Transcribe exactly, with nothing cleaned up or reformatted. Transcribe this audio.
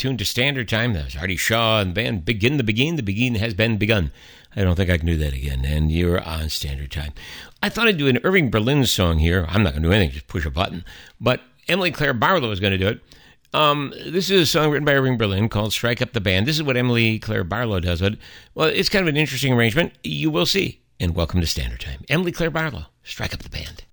tuned to Standard Time. That was Artie Shaw and the band Begin the Begin. The Begin has been begun. I don't think I can do that again. And you're on Standard Time. I thought I'd do an Irving Berlin song here. I'm not going to do anything, just push a button. But Emily Claire Barlow is going to do it. Um, this is a song written by Irving Berlin called Strike Up the Band. This is what Emily Claire Barlow does. But, well, it's kind of an interesting arrangement. You will see. And welcome to Standard Time. Emily Claire Barlow, Strike Up the Band.